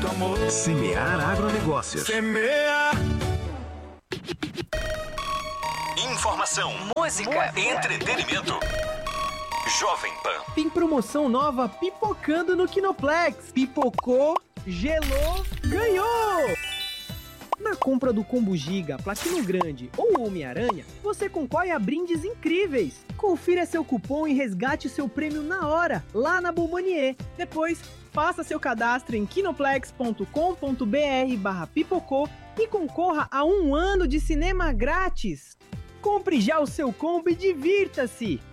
muito amor. Semear Agronegócios. Semear. Informação, música, entretenimento. Jovem Pan. Tem promoção nova pipocando no Kinoplex. Pipocou, gelou, ganhou! Na compra do Combo Giga, Platino Grande ou Homem-Aranha, você concorre a brindes incríveis. Confira seu cupom e resgate seu prêmio na hora, lá na Bombonier. Depois, faça seu cadastro em kinoplex.com.br/pipocô e concorra a 1 ano de cinema grátis. Compre já o seu combo e divirta-se!